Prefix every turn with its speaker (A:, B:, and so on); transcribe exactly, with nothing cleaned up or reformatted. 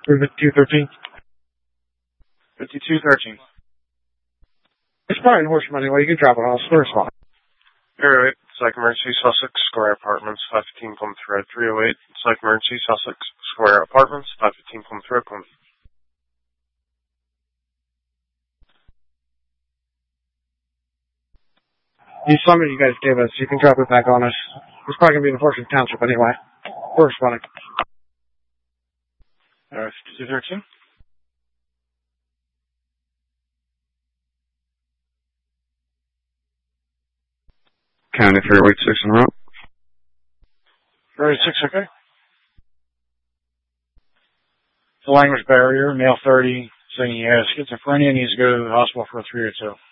A: fifty-two thirteen.
B: fifty-two thirteen.
A: It's probably in Horsham anyway. You can drop it off. It's fine.
B: three oh eight, Psych Emergency, Sussex Square Apartments, five fifteen Plymouth Road. three oh eight, Psych Emergency, Sussex Square Apartments, five fifteen Plymouth Road, Plymouth.
A: The summit you guys gave us, you can drop it back on us. It's probably going to be in Horsham Township anyway. We're responding.
B: Alright, fifty-two thirteen.
C: County three oh eight six en route.
B: three oh eight six, okay. The language barrier, male thirty, saying he has schizophrenia and needs to go to the hospital for a three oh two.